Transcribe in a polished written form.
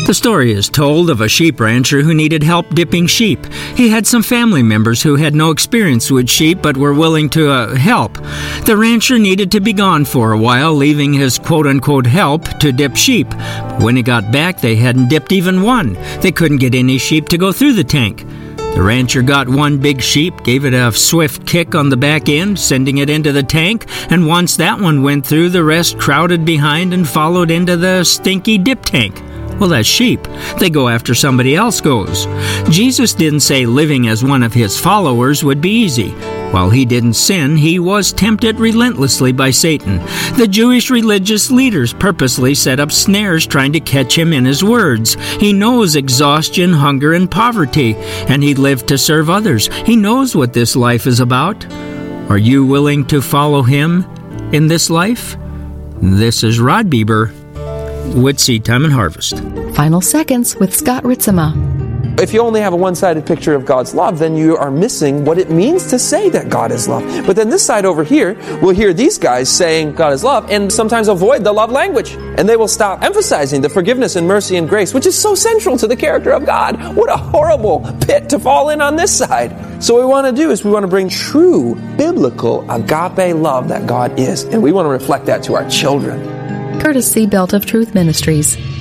The story is told of a sheep rancher who needed help dipping sheep. He had some family members who had no experience with sheep but were willing to help. The rancher needed to be gone for a while, leaving his quote-unquote help to dip sheep. When he got back, they hadn't dipped even one. They couldn't get any sheep to go through the tank. The rancher got one big sheep, gave it a swift kick on the back end, sending it into the tank, and once that one went through, the rest crowded behind and followed into the stinky dip tank. Well, that's sheep. They go after somebody else goes. Jesus didn't say living as one of his followers would be easy. While he didn't sin, he was tempted relentlessly by Satan. The Jewish religious leaders purposely set up snares trying to catch him in his words. He knows exhaustion, hunger, and poverty, and he lived to serve others. He knows what this life is about. Are you willing to follow him in this life? This is Rod Bieber with Seed Time and Harvest. Final Seconds with Scott Ritzema. If you only have a one-sided picture of God's love, then you are missing what it means to say that God is love. But then this side over here will hear these guys saying God is love and sometimes avoid the love language. And they will stop emphasizing the forgiveness and mercy and grace, which is so central to the character of God. What a horrible pit to fall in on this side. So what we want to do is we want to bring true biblical agape love that God is. And we want to reflect that to our children. Courtesy Belt of Truth Ministries.